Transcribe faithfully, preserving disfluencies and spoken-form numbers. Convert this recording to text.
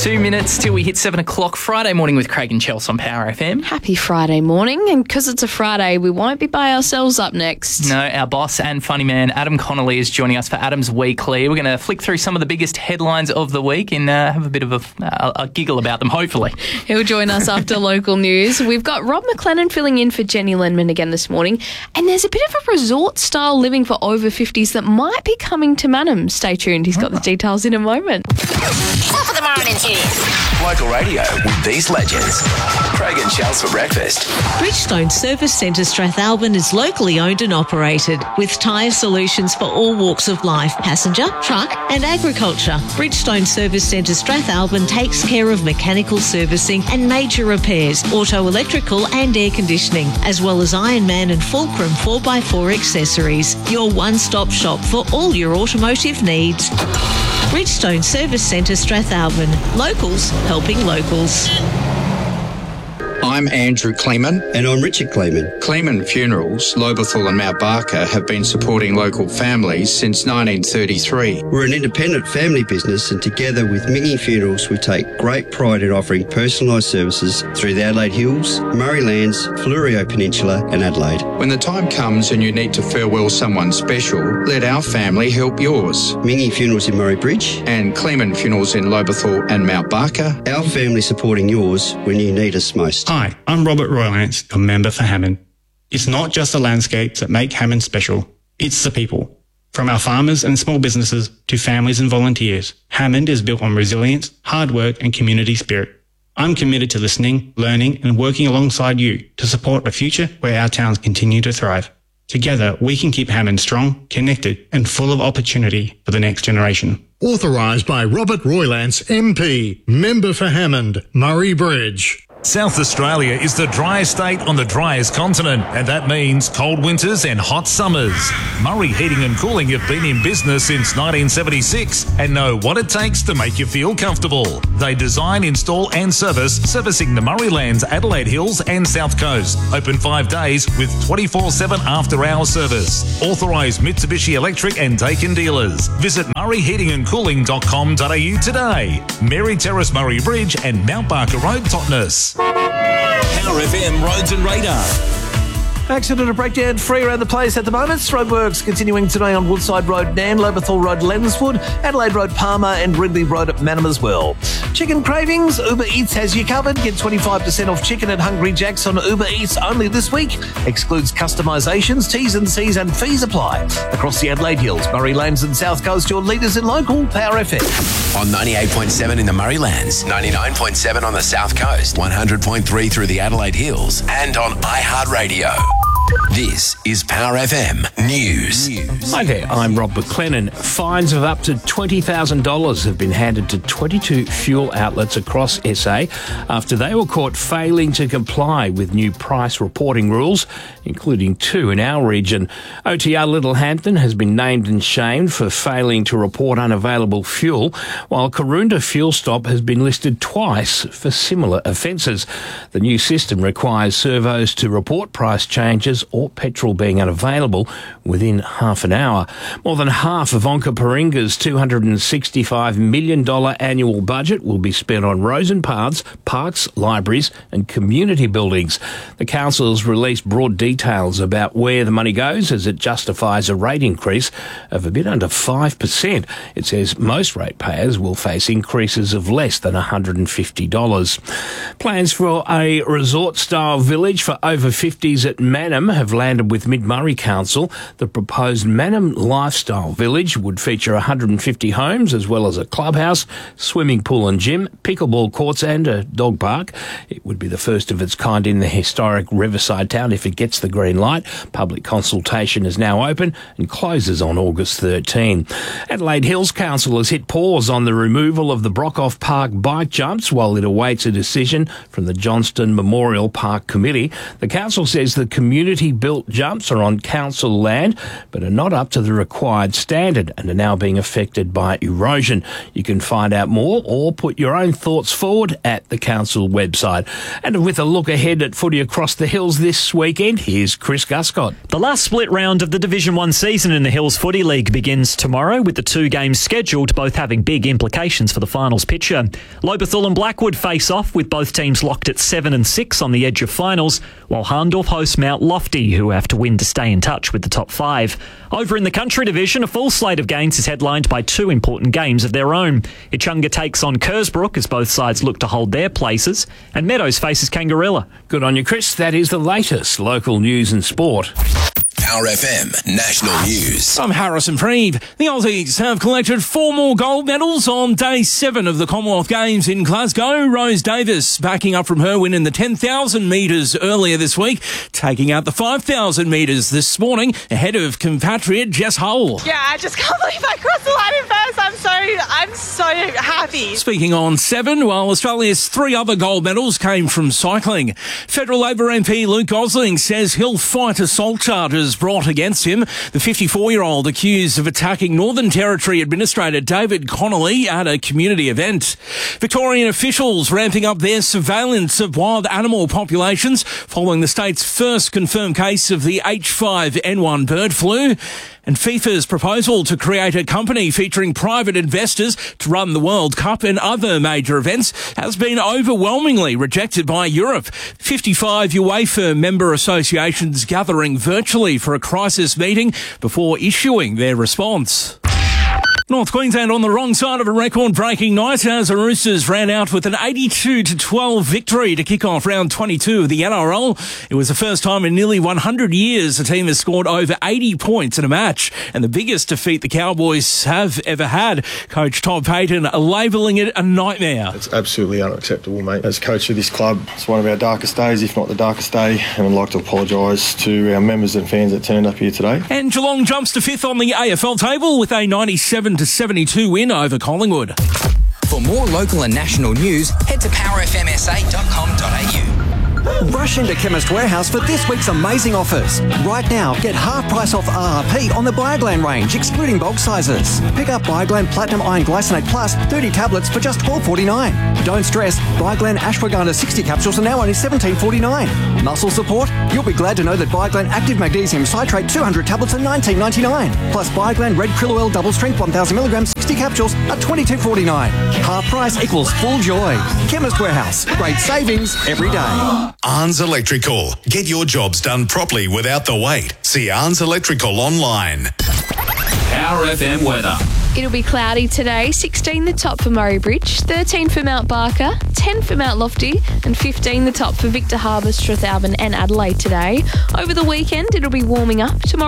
Two minutes till we hit seven o'clock Friday morning with Craig and Chelsea on Power F M. Happy Friday morning, and because it's a Friday, we won't be by ourselves up next. No, our boss and funny man, Adam Connolly, is joining us for Adam's Weekly. We're going to flick through some of the biggest headlines of the week and uh, have a bit of a, a, a giggle about them, hopefully. He'll join us after local news. We've got Rob McLennan filling in for Jenny Lenman again this morning, and there's a bit of a resort-style living for over fifties that might be coming to Mannum. Stay tuned, he's got the details in a moment. Top of the morning to you. Local radio with these legends. Craig and Chelsea for breakfast. Bridgestone Service Centre Strathalbyn is locally owned and operated with tyre solutions for all walks of life, passenger, truck and agriculture. Bridgestone Service Centre Strathalbyn takes care of mechanical servicing and major repairs, auto electrical and air conditioning, as well as Ironman and Fulcrum four by four accessories. Your one-stop shop for all your automotive needs. Bridgestone Service Centre Strathalbyn. Locals helping locals. I'm Andrew Kleeman. And I'm Richard Kleeman. Kleeman Funerals, Lobethal and Mount Barker have been supporting local families since nineteen thirty-three. We're an independent family business, and together with Mingy Funerals, we take great pride in offering personalised services through the Adelaide Hills, Murray Lands, Fleurieu Peninsula and Adelaide. When the time comes and you need to farewell someone special, let our family help yours. Mingy Funerals in Murray Bridge and Kleeman Funerals in Lobethal and Mount Barker. Our family supporting yours when you need us most. Hi, I'm Robert Roylance, a member for Hammond. It's not just the landscapes that make Hammond special, it's the people. From our farmers and small businesses to families and volunteers, Hammond is built on resilience, hard work and community spirit. I'm committed to listening, learning and working alongside you to support a future where our towns continue to thrive. Together, we can keep Hammond strong, connected and full of opportunity for the next generation. Authorised by Robert Roylance, M P, member for Hammond, Murray Bridge. South Australia is the driest state on the driest continent, and that means cold winters and hot summers. Murray Heating and Cooling have been in business since nineteen seventy-six and know what it takes to make you feel comfortable. They design, install and service, servicing the Murray Lands, Adelaide Hills and South Coast. Open five days with twenty-four seven after-hour service. Authorised Mitsubishi Electric and Daikin dealers. Visit murray heating and cooling dot com dot a u today. Mary Terrace, Murray Bridge and Mount Barker Road, Totnes. Power F M Roads and Radar. Accident and breakdown free around the place at the moment. Roadworks continuing today on Woodside Road, Nan, Lobethal Road, Lenswood, Adelaide Road, Palmer and Ridley Road at Mannum as well. Chicken cravings, Uber Eats has you covered. Get twenty-five percent off chicken at Hungry Jack's on Uber Eats only this week. Excludes customisations, T's and C's and fees apply. Across the Adelaide Hills, Murray Lands and South Coast, your leaders in local Power F M. On ninety-eight point seven in the Murray Lands, ninety-nine point seven on the South Coast, one hundred point three through the Adelaide Hills and on iHeartRadio. This is Power F M News. Hi there, I'm Rob McLennan. Fines of up to twenty thousand dollars have been handed to twenty-two fuel outlets across S A after they were caught failing to comply with new price reporting rules, including two in our region. O T R Littlehampton has been named and shamed for failing to report unavailable fuel, while Karoonda Fuel Stop has been listed twice for similar offences. The new system requires servos to report price changes or petrol being unavailable within half an hour. More than half of Onkaparinga's two hundred sixty-five million dollars annual budget will be spent on roads and paths, parks, libraries and community buildings. The council has released broad details about where the money goes as it justifies a rate increase of a bit under five percent. It says most ratepayers will face increases of less than one hundred fifty dollars. Plans for a resort-style village for over fifties at Mannum have landed with Mid-Murray Council. The proposed Mannum Lifestyle Village would feature one hundred fifty homes as well as a clubhouse, swimming pool and gym, pickleball courts and a dog park. It would be the first of its kind in the historic riverside town if it gets the green light. Public consultation is now open and closes on August thirteenth. Adelaide Hills Council has hit pause on the removal of the Brockhoff Park bike jumps while it awaits a decision from the Johnston Memorial Park Committee. The council says the community community-built jumps are on council land but are not up to the required standard and are now being affected by erosion. You can find out more or put your own thoughts forward at the council website. And with a look ahead at footy across the hills this weekend, here's Chris Guscott. The last split round of the Division one season in the Hills Footy League begins tomorrow, with the two games scheduled, both having big implications for the finals picture. Lobethal and Blackwood face off, with both teams locked at seven and six on the edge of finals, while Harndorf hosts Mount Lofty, who have to win to stay in touch with the top five. Over in the Country Division, a full slate of games is headlined by two important games of their own. Ichunga takes on Kersbrook as both sides look to hold their places, and Meadows faces Kangarilla. Good on you, Chris. That is the latest local news and sport. Power F M National News. I'm Harrison Freed. The Aussies have collected four more gold medals on day seven of the Commonwealth Games in Glasgow. Rose Davis backing up from her win in the ten thousand metres earlier this week, taking out the five thousand metres this morning ahead of compatriot Jess Hull. Yeah, I just can't believe I crossed the line in first. I'm so, I'm so happy. Speaking on seven, while Australia's three other gold medals came from cycling. Federal Labor M P Luke Gosling says he'll fight assault charges brought against him. The fifty-four-year-old accused of attacking Northern Territory Administrator David Connolly at a community event. Victorian officials ramping up their surveillance of wild animal populations following the state's first confirmed case of the H five N one bird flu. And FIFA's proposal to create a company featuring private investors to run the World Cup and other major events has been overwhelmingly rejected by Europe. fifty-five UEFA member associations gathering virtually for a crisis meeting before issuing their response. North Queensland on the wrong side of a record-breaking night as the Roosters ran out with an eighty-two to twelve victory to kick off round twenty-two of the N R L. It was the first time in nearly one hundred years a team has scored over eighty points in a match, and the biggest defeat the Cowboys have ever had. Coach Todd Payton labelling it a nightmare. It's absolutely unacceptable, mate. As coach of this club, it's one of our darkest days, if not the darkest day, and I'd like to apologise to our members and fans that turned up here today. And Geelong jumps to fifth on the A F L table with a ninety-seven to seventy-two win over Collingwood. For more local and national news, head to power f m s a dot com dot a u. Rush into Chemist Warehouse for this week's amazing offers. Right now, get half price off R R P on the Bioglan range, excluding bulk sizes. Pick up Bioglan Platinum Iron Glycinate Plus thirty tablets for just twelve forty-nine. Don't stress, Bioglan Ashwagandha sixty capsules are now only seventeen forty-nine. Muscle support? You'll be glad to know that Bioglan Active Magnesium Citrate two hundred tablets are nineteen ninety-nine. Plus Bioglan Red Krill Oil Double Strength one thousand milligrams sixty capsules are twenty-two forty-nine. Half price equals full joy. Chemist Warehouse. Great savings every day. Arns Electrical. Get your jobs done properly without the wait. See Arns Electrical online. Power F M weather. It'll be cloudy today, sixteen the top for Murray Bridge, thirteen for Mount Barker, ten for Mount Lofty, and fifteen the top for Victor Harbour, Strathalbyn and Adelaide today. Over the weekend, it'll be warming up. Tomorrow